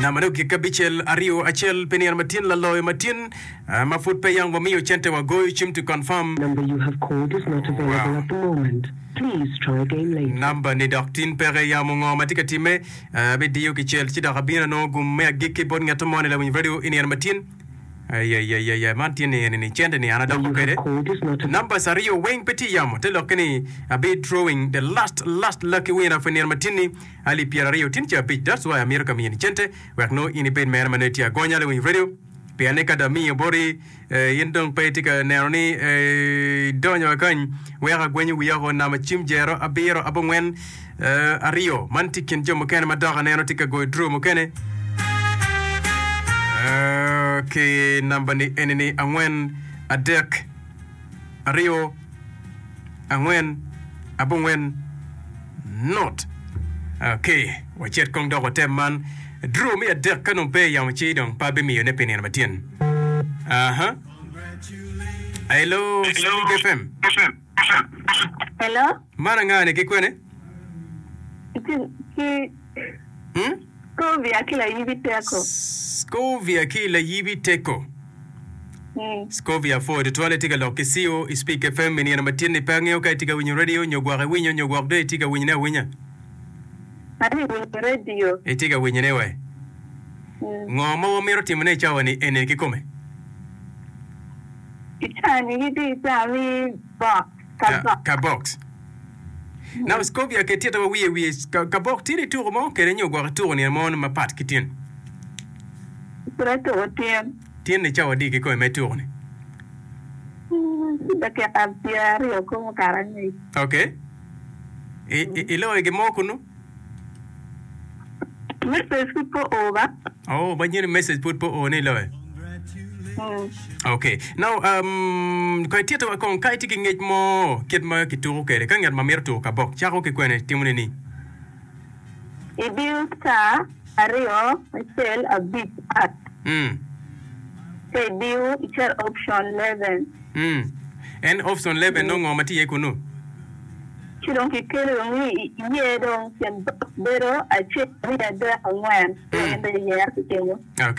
Namano Kikabichel Ario Achel Penier Matin Laloy Matin Mafut Payang Wamio Chente Wagoy Chim to confirm. Number you have called is not available at the moment. Please try again later. Number ni Doctin Pere Yamongo Matika Time Bidio Kichel Chida Rabina no Gumea Giki Bon Yatomone La Radio in Matin. Mantin ni Chende ni Anada Number Sario Wayne Petit Yamo Telokani a bit throwing the last lucky winner for Near Matini Ali Pierre Tincha Beach. That's why America me in Chente we have no independent man Manetia Gonya Radio Pianeka da mi bori yendong Petika Neroni Donya Kan we are going we are on Namachim Jero Abiro Abongwen Ario Mantikin Jomokana Madara Nenotika go Drew Mokene. Okay, number ni enemy Angwen Adek Ario Angwen Abongwen not. Okay, wachet kong dog man drew me a deck canon pay yam chidong pabi me ne penny matin. Hello, FM. Hello? Marangane kikwene? Scovia kila yibi teko. Scovia kila yibi teko. Scovia for the toilet tiga lokisio speak FM ni na matini pange oka tiga winyo radio nyogwa winyo nyogwa de tiga winya winya. Ari winyo radio. Tiga winya newe. Ngoma wa mero timune chawa ni ene kikome. Ichani hidi tami box. Ka box. Now Scovia ke tieta we ka box tiri tour mo kere nyogwa tour ni mon mapat kitien. Preto tien. Tien ni chawa digi ko me tour ni. Dake abia rio ko karani. Okay. Ilo ege mo kunu. Message put po over. Oh, but you message put po on ilo. Okay. Now ko tieta wa kon kai tiki ngej mo ket ma kituru kere kan yar mamerto ka bok chako ke kwene timune ni. Ibiu sa ario sell a bit at. Say biu ichar option 11. And option 11 no ngomati ye kuno. Chidong kikele ngi ye dong sen bero a check ri da angwan. Ende ye ya kitemo. Okay.